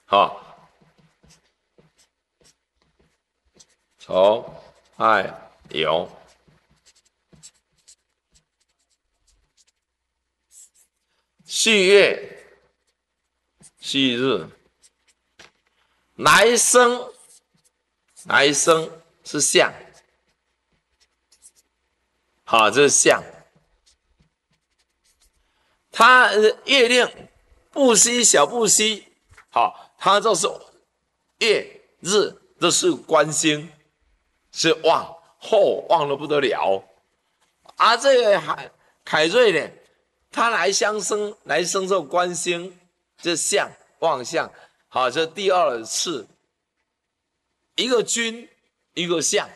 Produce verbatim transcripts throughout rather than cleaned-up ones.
好，丑、爱、有。序月、旭日，来生，来生是相，好，这是相。它月令不息小不息，好，它就是月日都是官星，是旺，后旺的不得了。而、啊、这个海凯瑞呢，它来相生，来生这官星，这相旺相，好，这第二次，一个君，一个相，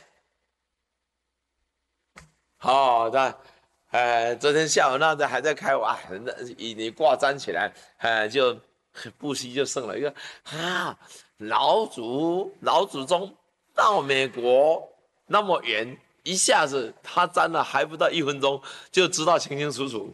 好的。呃，昨天下午那还在开玩，那你你挂粘起来，呃，就不惜就剩了一个啊，老祖老祖宗到美国那么远，一下子他粘了还不到一分钟，就知道清清楚楚。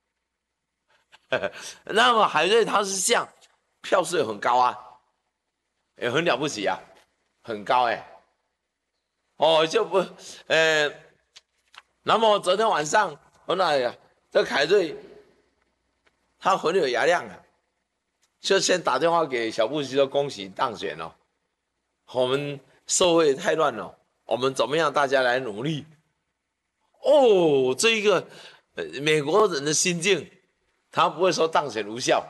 那么海瑞他是像票数也很高啊，也很了不起啊，很高哎、欸。哦，就不，呃，那么昨天晚上。我那呀，这凯瑞他很有牙量啊，就先打电话给小布希说恭喜当选了。我们社会太乱了，我们怎么样？大家来努力。哦，这一个、呃、美国人的心境，他不会说当选无效。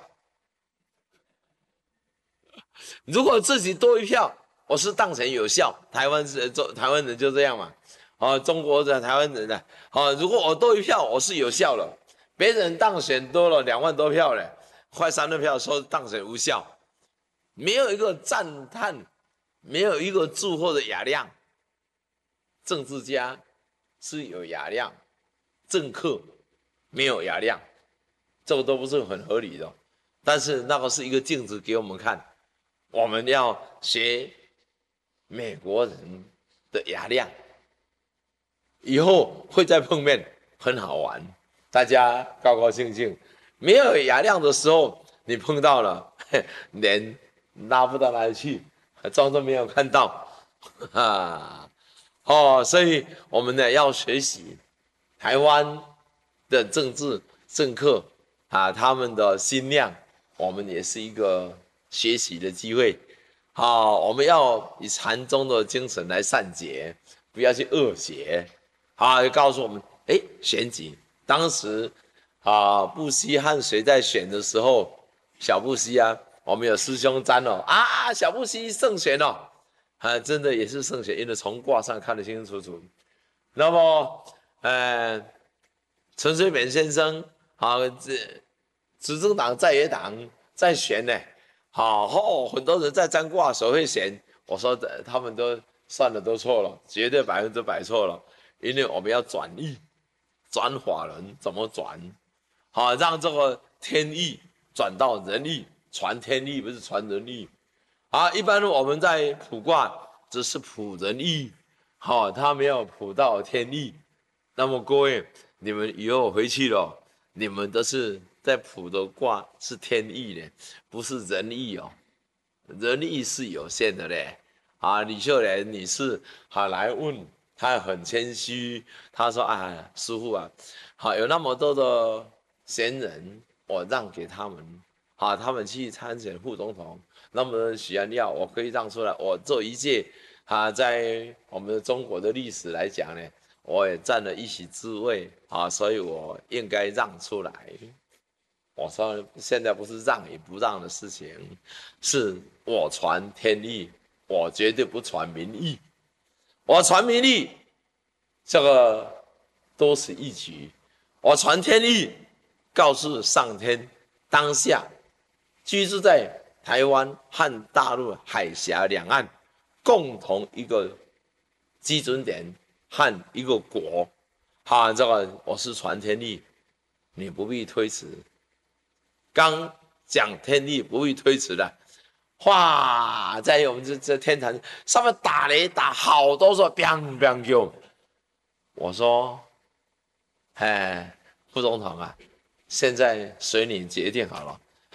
如果自己多一票，我是当选有效。台湾是台湾人就这样嘛。啊，中国的台湾人的啊，如果我多一票，我是有效了。别人当选多了两万多票了，快三万票说当选无效，没有一个赞叹，没有一个祝贺的雅量。政治家是有雅量，政客没有雅量，这个都不是很合理的。但是那个是一个镜子给我们看，我们要学美国人的雅量。以后会再碰面，很好玩，大家高高兴兴。没有雅量的时候，你碰到了，脸拉不到哪里去，装作没有看到。啊，哦，所以我们呢要学习台湾的政治政客啊，他们的心量，我们也是一个学习的机会。好，我们要以禅宗的精神来善解，不要去恶解。啊，就告诉我们，哎，选举当时啊，布希和谁在选的时候，小布希啊，我们有师兄占了啊，小布希胜选了，啊，真的也是胜选，因为从卦上看得清清楚楚。那么，呃，陈水扁先生啊，这执政党在野党在选呢，好、哦，很多人在占卦手会选，我说的他们都算的都错了，绝对百分之百错了。因为我们要转意，转法轮怎么转？好，让这个天意转到人意，传天意不是传人意。啊，一般我们在卜卦只是卜人意，好，他没有卜到天意。那么各位，你们以后回去了，你们都是在卜的卦是天意的，不是人意哦。人意是有限的嘞。啊，李秀莲女士啊来问。他很谦虚，他说：“啊，师父啊，好有那么多的贤人，我让给他们，好他们去参选副总统，那么多人喜欢要，我可以让出来。我这一届啊，在我们的中国的历史来讲呢，我也占了一席之位啊，所以我应该让出来。我说现在不是让与不让的事情，是我传天意，我绝对不传民意。”我传民意，这个都是一举；我传天意，告诉上天，当下居住在台湾和大陆海峡两岸共同一个基准点和一个国。哈，这个我是传天意，你不必推辞。刚讲天意，不必推辞的。哇，在我们这这天坛上面打雷打好多说 biang biang 叫，我说，哎，副总统啊，现在随你决定好了，